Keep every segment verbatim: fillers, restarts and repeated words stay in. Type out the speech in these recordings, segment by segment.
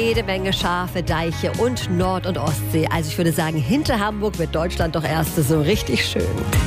jede Menge Schafe, Deiche und Nord- und Ostsee. Also ich würde sagen, hinter Hamburg wird Deutschland doch erst so richtig schön.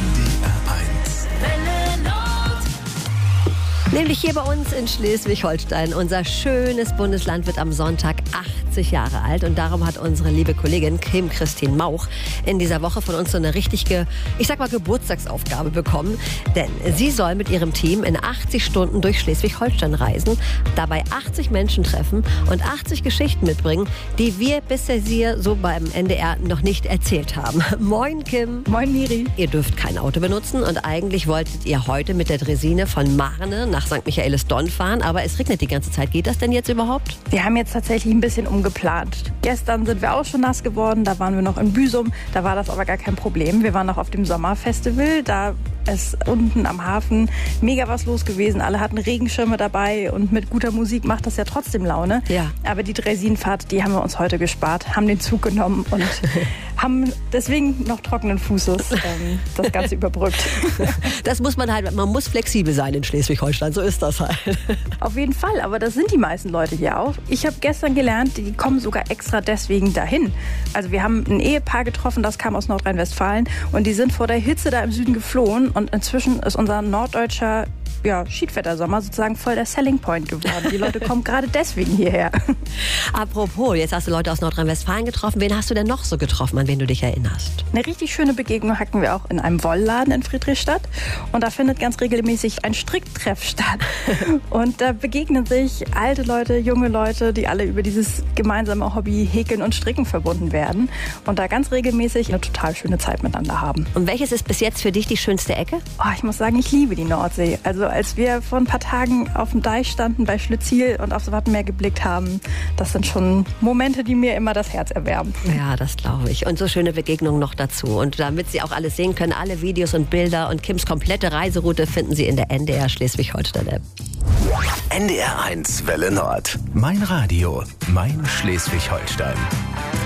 Nämlich hier bei uns in Schleswig-Holstein. Unser schönes Bundesland wird am Sonntag achtzig Jahre alt. Und darum hat unsere liebe Kollegin Kim Christine Mauch in dieser Woche von uns so eine richtige, ich sag mal, Geburtstagsaufgabe bekommen. Denn sie soll mit ihrem Team in achtzig Stunden durch Schleswig-Holstein reisen, dabei achtzig Menschen treffen und achtzig Geschichten mitbringen, die wir bisher sie so beim N D R noch nicht erzählt haben. Moin Kim. Moin Miri. Ihr dürft kein Auto benutzen und eigentlich wolltet ihr heute mit der Dresine von Marne nach Sankt Michaelisdonn fahren, aber es regnet die ganze Zeit. Geht das denn jetzt überhaupt? Wir haben jetzt tatsächlich ein bisschen umgeplant. Gestern sind wir auch schon nass geworden, da waren wir noch in Büsum, da war das aber gar kein Problem. Wir waren noch auf dem Sommerfestival, da ist unten am Hafen mega was los gewesen. Alle hatten Regenschirme dabei und mit guter Musik macht das ja trotzdem Laune. Ja. Aber die Dresinenfahrt, die haben wir uns heute gespart, haben den Zug genommen und haben deswegen noch trockenen Fußes ähm, das Ganze überbrückt. Das muss man halt, man muss flexibel sein in Schleswig-Holstein, so ist das halt. Auf jeden Fall, aber das sind die meisten Leute hier auch. Ich habe gestern gelernt, die kommen sogar extra deswegen dahin. Also wir haben ein Ehepaar getroffen, das kam aus Nordrhein-Westfalen und die sind vor der Hitze da im Süden geflohen und inzwischen ist unser norddeutscher ja, Schiedwettersommer sozusagen voll der Selling Point geworden. Die Leute kommen gerade deswegen hierher. Apropos, jetzt hast du Leute aus Nordrhein-Westfalen getroffen. Wen hast du denn noch so getroffen, an wen du dich erinnerst? Eine richtig schöne Begegnung hatten wir auch in einem Wollladen in Friedrichstadt. Und da findet ganz regelmäßig ein Stricktreff statt. Und da begegnen sich alte Leute, junge Leute, die alle über dieses gemeinsame Hobby Häkeln und Stricken verbunden werden. Und da ganz regelmäßig eine total schöne Zeit miteinander haben. Und welches ist bis jetzt für dich die schönste Ecke? Oh, ich muss sagen, ich liebe die Nordsee. Also als wir vor ein paar Tagen auf dem Deich standen bei Schlütziel und aufs Wattenmeer geblickt haben, das sind schon Momente, die mir immer das Herz erwärmen. Ja, das glaube ich. Und so schöne Begegnungen noch dazu. Und damit Sie auch alles sehen können, alle Videos und Bilder und Kims komplette Reiseroute finden Sie in der N D R Schleswig-Holstein-App. N D R eins Welle Nord. Mein Radio, mein Schleswig-Holstein.